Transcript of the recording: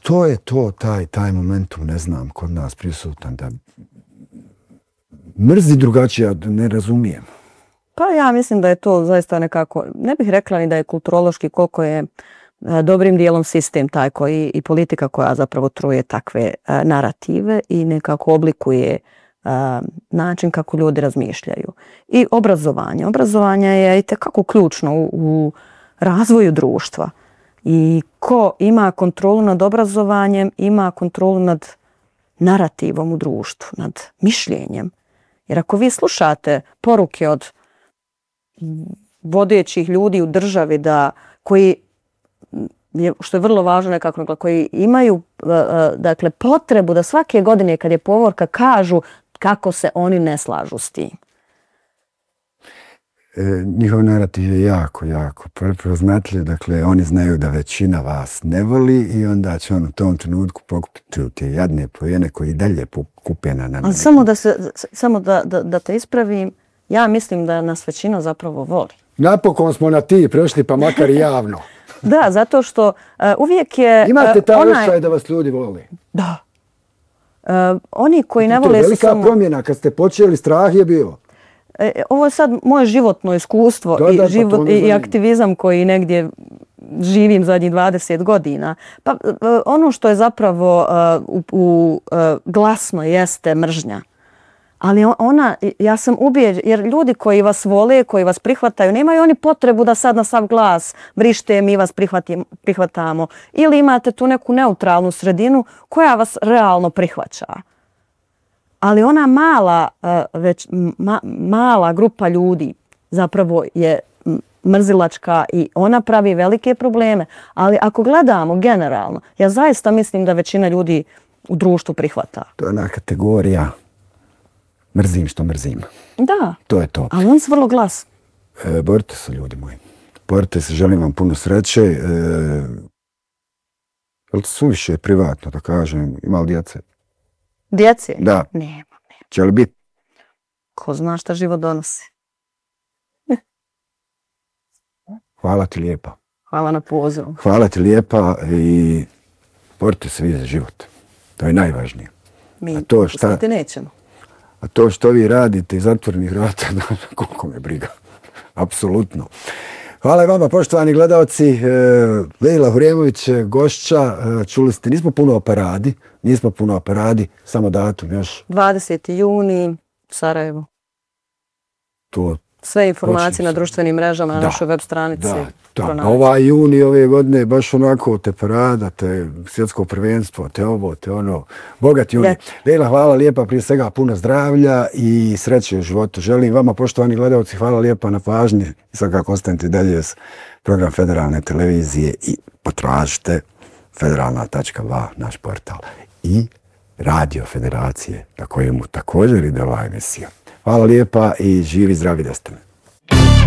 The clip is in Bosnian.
što je to taj momentum, ne znam, kod nas prisutan, da mrzi drugačije, ne razumijem. Pa ja mislim da je to zaista nekako, ne bih rekla ni da je kulturološki, koliko je dobrim dijelom sistem taj koji i politika koja zapravo truje takve narative i nekako oblikuje način kako ljudi razmišljaju. I obrazovanje. Obrazovanje je itekako ključno u razvoju društva. I ko ima kontrolu nad obrazovanjem, ima kontrolu nad narativom u društvu, nad mišljenjem. Jer ako vi slušate poruke od vodećih ljudi u državi koji, što je vrlo važno nekako, koji imaju dakle, potrebu da svake godine kad je povorka kažu kako se oni ne slažu s tim. Njihov narativ je jako prepoznatljiv. Dakle, oni znaju da većina vas ne voli i onda će on u tom trenutku pokupiti te jadne pojene koji i dalje kupe na nama. Samo da te ispravim, ja mislim da nas većina zapravo voli. Napokon smo na ti prešli, pa makar i javno. Da, zato što uvijek je... Imate ta osjećaj da vas ljudi voli? Da. Oni koji ne vole su samo... To je velika promjena. Kad ste počeli, strah je bio. Ovo je sad moje životno iskustvo i aktivizam koji negdje živim zadnjih 20 godina. Pa ono što je zapravo glasno jeste mržnja. Ali ja sam ubijeđena, jer ljudi koji vas vole, koji vas prihvataju, nemaju oni potrebu da sad na sav glas vrište, mi vas prihvatamo. Ili imate tu neku neutralnu sredinu koja vas realno prihvaća. Ali ona mala grupa ljudi zapravo je mrzilačka i ona pravi velike probleme. Ali ako gledamo generalno, ja zaista mislim da većina ljudi u društvu prihvata. To je ona kategorija mrzim što mrzim. Da. To je to. Ali on su vrlo glas. Borite se, ljudi moji. Borite se, želim vam puno sreće. Je li suviše privatno, da kažem, ima li djece? Djece? Da. Nema. Će li biti? Ko zna šta život donosi. Hvala ti lijepa. Hvala na pozivu. Hvala ti lijepa i borite se vi za život. To je najvažnije. Mi pustiti nećemo. A to što vi radite iz zatvorenih vrata, koliko me briga. Apsolutno. Hvala i vama, poštovani gledalci. Lejla Hurjemović, gošća. Čuli ste, nismo puno o paradi, samo datum još. 20. juni, Sarajevo. Sve informacije na društvenim mrežama, na našoj web stranici. Da. Ovaj juni ove godine baš onako te parada, te svjetsko prvenstvo, te ovo, te ono. Bogat juni. Lejla, hvala lijepa, prije svega puno zdravlja i sreće u životu. Želim vama, poštovani gledalci, hvala lijepa na pažnji. I svakako ostanite dalje s program Federalne televizije i potražite federalna.va, naš portal. I Radio Federacije, na kojemu također ide ova emisija. Hvala lijepa i živi zdravi da ste.